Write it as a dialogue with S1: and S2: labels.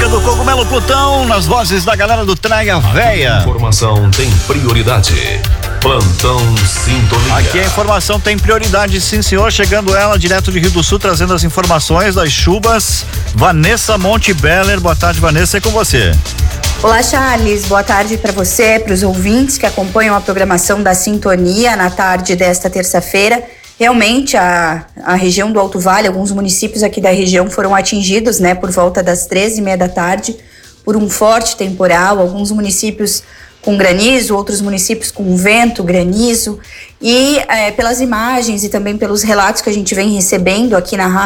S1: Sintonia do Cogumelo Plutão, nas vozes da galera do Traia Véia.
S2: Informação tem prioridade. Plantão Sintonia.
S1: Aqui a informação tem prioridade, sim senhor. Chegando ela direto de Rio do Sul, trazendo as informações das chuvas. Vanessa Montebeller. Boa tarde, Vanessa, é com você.
S3: Olá, Charles, boa tarde para você, para os ouvintes que acompanham a programação da Sintonia na tarde desta terça-feira. Realmente a região do Alto Vale, alguns municípios aqui da região foram atingidos, por volta das 13h30 da tarde, por um forte temporal, alguns municípios com granizo, outros municípios com vento, granizo, e pelas imagens e também pelos relatos que a gente vem recebendo aqui na rádio,